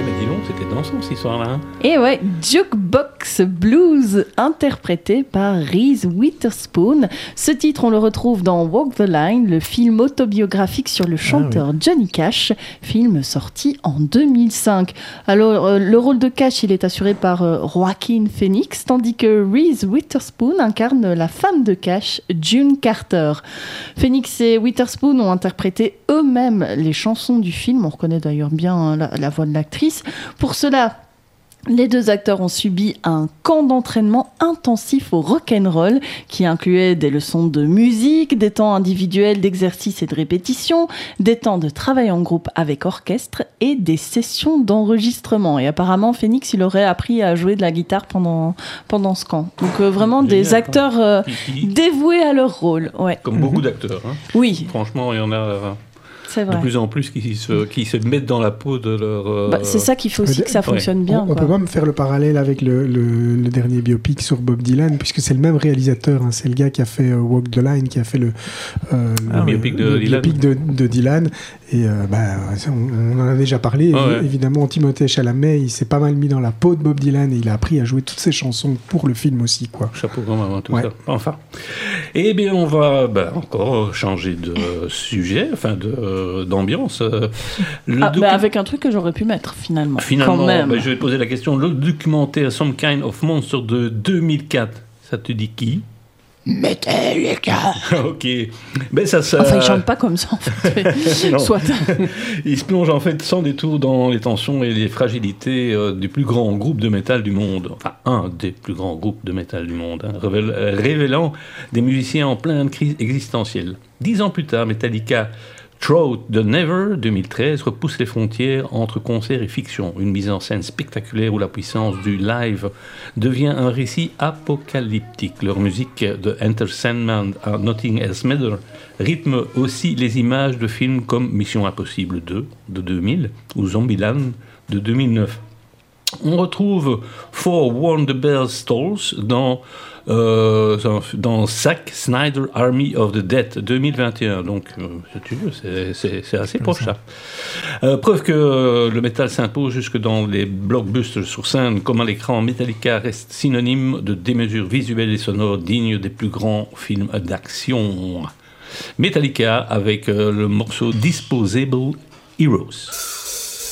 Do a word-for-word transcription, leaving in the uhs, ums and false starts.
mais dis donc, c'était dansant cette histoire-là. Hein. Et ouais, Jukebox Blues, interprété par Reese Witherspoon. Ce titre, on le retrouve dans Walk the Line, le film autobiographique sur le chanteur ah, oui. Johnny Cash, film sorti en deux mille cinq. Alors, euh, le rôle de Cash, il est assuré par euh, Joaquin Phoenix, tandis que Reese Witherspoon incarne la femme de Cash, June Carter. Phoenix et Witherspoon ont interprété eux-mêmes les chansons du film. On reconnaît d'ailleurs bien la, la voix de l'actrice. Pour cela, les deux acteurs ont subi un camp d'entraînement intensif au rock'n'roll qui incluait des leçons de musique, des temps individuels d'exercice et de répétition, des temps de travail en groupe avec orchestre et des sessions d'enregistrement. Et apparemment, Phoenix, il aurait appris à jouer de la guitare pendant, pendant ce camp. Donc euh, vraiment Génial, des acteurs euh, dévoués à leur rôle. Ouais. Comme beaucoup d'acteurs. Hein. Oui. Franchement, il y en a... Euh... C'est vrai. De plus en plus qui se, qui se mettent dans la peau de leur... Euh... Bah, c'est ça qu'il faut aussi que ça fonctionne ouais. bien. On, on peut même faire le parallèle avec le, le, le dernier biopic sur Bob Dylan, puisque c'est le même réalisateur. Hein, c'est le gars qui a fait euh, Walk the Line, qui a fait le, euh, ah, le, biopic, de, le Dylan. biopic de, de Dylan. Et euh, bah, on, on en a déjà parlé. Oh, ouais. Évidemment, Timothée Chalamet, il s'est pas mal mis dans la peau de Bob Dylan et il a appris à jouer toutes ses chansons pour le film aussi. Quoi. Chapeau quand même, tout ouais. ça. Enfin. Eh bien, on va bah, encore changer de sujet, enfin de, d'ambiance. Le ah, docu... bah avec un truc que j'aurais pu mettre finalement. Finalement, Quand même. Bah, je vais te poser la question. Le documentaire Some Kind of Monster de deux mille quatre, ça te dit qui? Metallica. Ok. Ben ça, ça... Enfin, il chante pas comme ça, en fait. Soit. Il se plonge en fait sans détour dans les tensions et les fragilités euh, du plus grand groupe de métal du monde. Enfin, un des plus grands groupes de métal du monde, hein, révél- révélant des musiciens en pleine crise existentielle. Dix ans plus tard, Metallica Through the Never, deux mille treize, repousse les frontières entre concert et fiction. Une mise en scène spectaculaire où la puissance du live devient un récit apocalyptique. Leur musique de Enter Sandman à Nothing Else Matters rythme aussi les images de films comme Mission Impossible deux de deux mille ou Zombieland de deux mille neuf. On retrouve For Warn the Bells Tolls dans, euh, dans Zack Snyder Army of the Dead deux mille vingt et un. Donc, euh, si tu veux, c'est, c'est, c'est assez proche ça. Euh, preuve que euh, le métal s'impose jusque dans les blockbusters sur scène, comme à l'écran, Metallica reste synonyme de démesure visuelle et sonore digne des plus grands films d'action. Metallica avec euh, le morceau Disposable Heroes.